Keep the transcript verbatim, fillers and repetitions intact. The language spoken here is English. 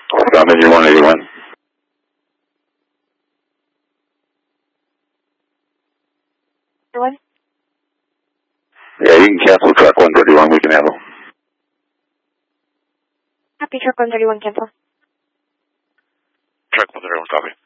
Come in, you one eighty-one. One? Yeah, you can cancel truck one thirty-one, we can handle. Copy, truck one thirty-one, cancel. Truck one thirty-one, copy.